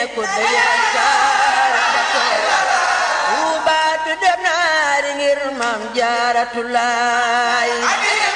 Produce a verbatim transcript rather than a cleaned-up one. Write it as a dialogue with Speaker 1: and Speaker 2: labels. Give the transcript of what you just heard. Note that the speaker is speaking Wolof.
Speaker 1: ku de yaakaar ba teewa Tuuba du dem naari ngir Maam Jaaratulaay